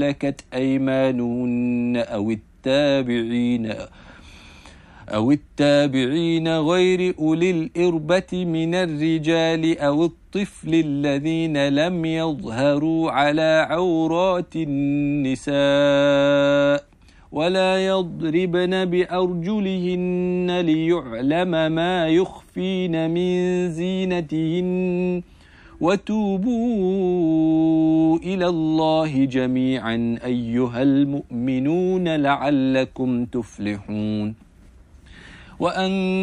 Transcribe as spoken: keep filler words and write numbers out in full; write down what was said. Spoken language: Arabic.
ملكت أيمانهن أو التابعين أو التابعين غير أولي الإربة من الرجال أو الطفل الذين لم يظهروا على عورات النساء ولا يضربن بأرجلهن ليعلم ما يخفين من زينتهن وتوبوا إلى الله جميعا أيها المؤمنون لعلكم تفلحون. وأن